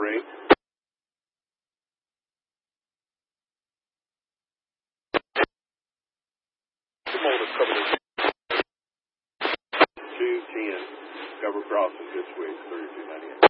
ring. Molders coming in. 210. Cover crossing, good swing, 3298.